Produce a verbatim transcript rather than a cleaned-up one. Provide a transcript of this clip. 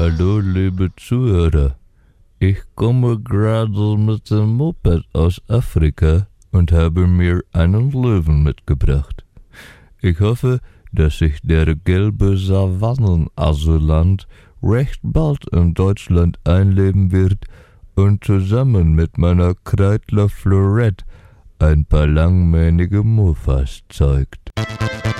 Hallo, liebe Zuhörer. Ich komme gerade mit dem Moped aus Afrika und habe mir einen Löwen mitgebracht. Ich hoffe, dass sich der gelbe Savannen-Asylant recht bald in Deutschland einleben wird und zusammen mit meiner Kreidler Florette ein paar langmähnige Mofas zeugt.